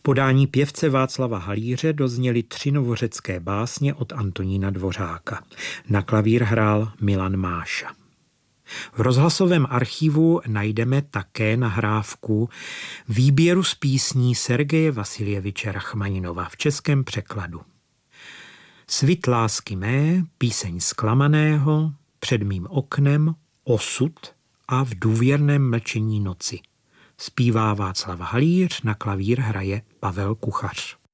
podání pěvce Václava Halíře dozněly 3 novořecké básně od Antonína Dvořáka. Na klavír hrál Milan Máša. V rozhlasovém archivu najdeme také nahrávku výběru z písní Sergeje Vasiljeviče Rachmaninova v českém překladu. Svit lásky mé, píseň zklamaného, před mým oknem, osud a v důvěrném mlčení noci. Zpívá Václav Halíř, na klavír hraje Pavel Kuchař.